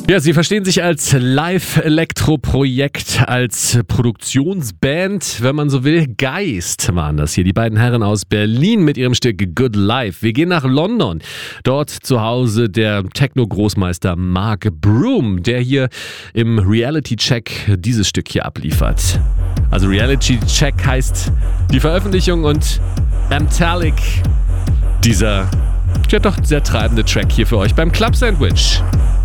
Ja, sie verstehen sich als Live-Elektro-Projekt, als Produktionsband, wenn man so will. Geist waren das hier, die beiden Herren aus Berlin mit ihrem Stück Good Life. Wir gehen nach London, dort zu Hause der Techno-Großmeister Mark Broom, der hier im Reality-Check dieses Stück hier abliefert. Also Reality-Check heißt die Veröffentlichung und Metallic, dieser ja doch sehr treibende Track hier für euch beim Club Sandwich.